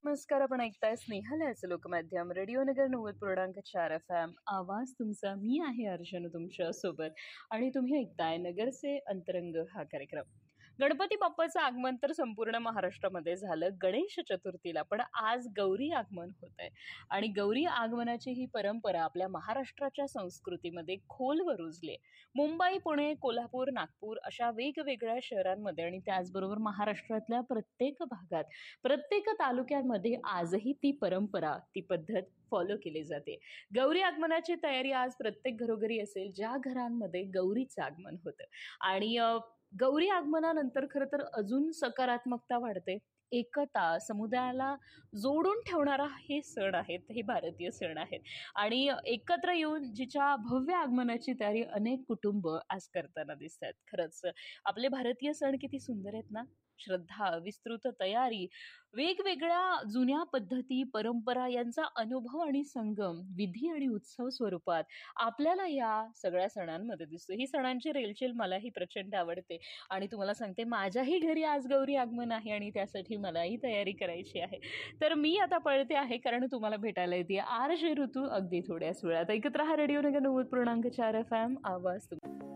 नमस्कार. आपण ऐकताय स्नेहालयाचं लोकमाध्यम रेडिओ नगर 90.4 FM. आवाज तुमचा. मी आहे अर्चना तुमच्या सोबत आणि तुम्ही ऐकताय नगरचे अंतरंग हा कार्यक्रम. गणपती बाप्पाचं आगमन तर संपूर्ण महाराष्ट्रामध्ये झालं गणेश चतुर्थीला, पण आज गौरी आगमन होत आहे आणि गौरी आगमनाची ही परंपरा आपल्या महाराष्ट्राच्या संस्कृतीमध्ये खोलवर रुजली आहे. मुंबई, पुणे, कोल्हापूर, नागपूर अशा वेगवेगळ्या शहरांमध्ये आणि त्याचबरोबर महाराष्ट्रातल्या प्रत्येक भागात, प्रत्येक तालुक्यांमध्ये आजही ती परंपरा, ती पद्धत फॉलो केली जाते. गौरी आगमनाची तयारी आज प्रत्येक घरोघरी असेल, ज्या घरांमध्ये गौरीचं आगमन होतं. आणि गौरी आगमनानंतर खरं तर अजून सकारात्मकता वाढते. एकता, समुदायाला जोडून ठेवणारा हे सण आहेत, हे भारतीय सण आहेत. आणि एकत्र येऊन जिच्या भव्य आगमनाची तयारी अनेक कुटुंब आज करताना दिसत आहेत. खरंच आपले भारतीय सण किती सुंदर आहेत ना. श्रद्धा, विस्तृत तयारी, वेगवेगळ्या जुन्या पद्धती, परंपरा यांचा अनुभव आणि संगम विधी आणि उत्सव स्वरूपात आपल्याला या सगळ्या सणांमध्ये दिसतो. ही सणांची रेलचेल मलाही प्रचंड आवडते आणि तुम्हाला सांगते, माझ्याही घरी आज गौरी आगमन आहे आणि त्यासाठी मलाही तयारी करायची आहे. तर मी आता पळते आहे, कारण तुम्हाला भेटायला येते RJ ऋतू अगदी थोड्याच वेळात. ऐकत रहा रेडिओ नगर 90.4 FM. आवाज